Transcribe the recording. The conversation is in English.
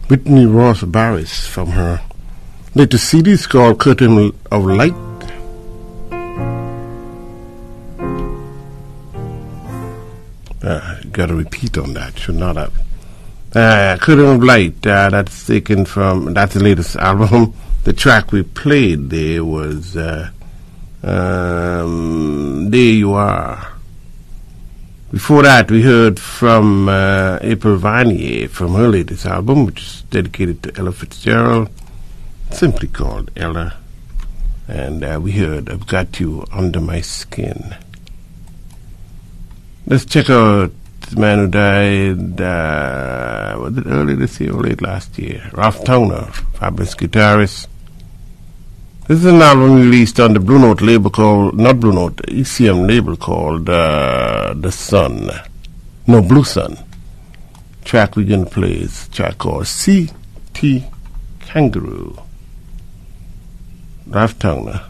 Whitney Ross Barris from her latest CD is called Curtain of Light. Got to repeat on that. Should not have. Curtain of Light. That's taken from. That's the latest album. The track we played there was There You Are. Before that, we heard from April Vanier from her latest album, which is dedicated to Ella Fitzgerald, simply called Ella. And we heard I've Got You Under My Skin. Let's check out the man who died, was it early this year or late last year? Ralph Towner, fabulous guitarist. This is an album released on the Blue Note label called, not Blue Note, ECM label called The Sun. No, Blue Sun. Track we're going to play is a track called C.T. Kangaroo. Ralph Towner.